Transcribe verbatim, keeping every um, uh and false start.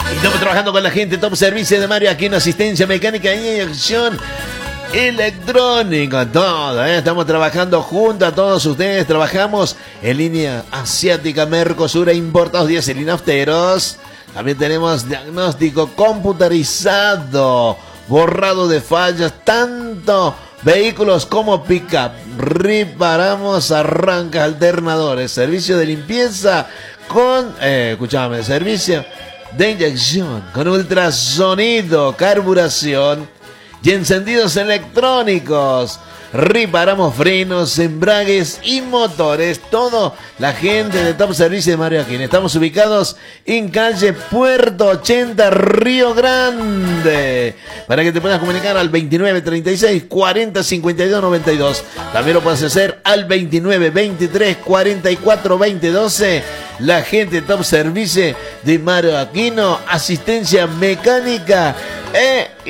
Estamos trabajando con la gente Top Servicio de Mario Aquino, asistencia mecánica y acción electrónica, todo, ¿eh? Estamos trabajando junto a todos ustedes. Trabajamos en línea asiática, Mercosur e importados diésel y nafteros. También tenemos diagnóstico computarizado, borrado de fallas, tanto vehículos como pick-up. Reparamos arrancas, alternadores, servicio de limpieza con, eh, escuchame, servicio de inyección con ultrasonido, carburación y encendidos electrónicos. Reparamos frenos, embragues y motores. Todo la gente de Top Servicio de Mario Aquino. Estamos ubicados en calle Puerto ochenta, Río Grande. Para que te puedas comunicar al veintinueve treinta y seis cuarenta cincuenta y dos noventa y dos. También lo puedes hacer al veintinueve veintitrés cuarenta y cuatro veinte doce. La gente de Top Servicio de Mario Aquino. Asistencia mecánica e